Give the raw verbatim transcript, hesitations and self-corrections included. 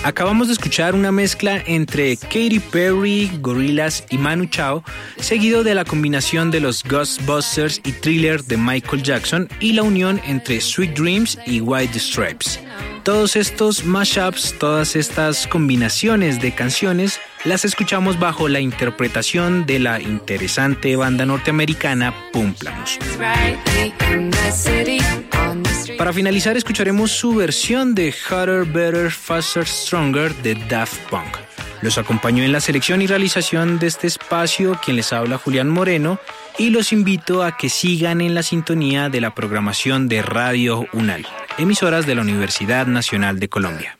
Acabamos de escuchar una mezcla entre Katy Perry, Gorillaz y Manu Chao, seguido de la combinación de los Ghostbusters y Thriller de Michael Jackson y la unión entre Sweet Dreams y White Stripes. Todos estos mashups, todas estas combinaciones de canciones, las escuchamos bajo la interpretación de la interesante banda norteamericana Pumplamus. Para finalizar, escucharemos su versión de Harder, Better, Faster, Stronger de Daft Punk. Los acompañó en la selección y realización de este espacio quien les habla, Julián Moreno, y los invito a que sigan en la sintonía de la programación de Radio UNAL, emisoras de la Universidad Nacional de Colombia.